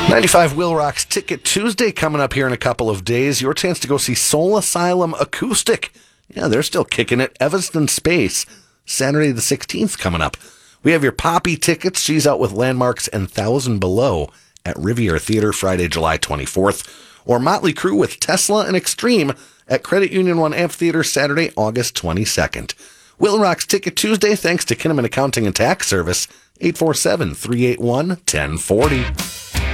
95 Will Rock's Ticket Tuesday coming up here in a couple of days. Your chance to go see Soul Asylum Acoustic. Yeah, they're still kicking it. Evanston Space, Saturday the 16th coming up. We have your Poppy tickets. She's out with Landmarks and 1,000 Below at Riviera Theater Friday, July 24th. Or Motley Crue with Tesla and Extreme at Credit Union One Amphitheater Saturday, August 22nd. Will Rock's Ticket Tuesday, thanks to Kinnaman Accounting and Tax Service, 847-381-1040.